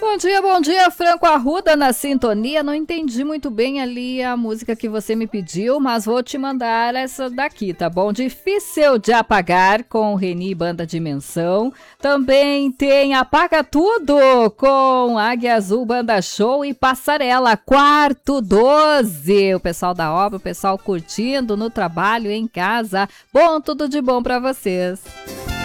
Bom dia, Franco Arruda na sintonia. Não entendi muito bem ali a música que você me pediu, mas vou te mandar essa daqui, tá bom? Difícil de Apagar, com Reni Banda Dimensão. Também tem Apaga Tudo, com Águia Azul Banda Show e Passarela, quarto 12. O pessoal da obra, o pessoal curtindo no trabalho, em casa. Bom, tudo de bom pra vocês.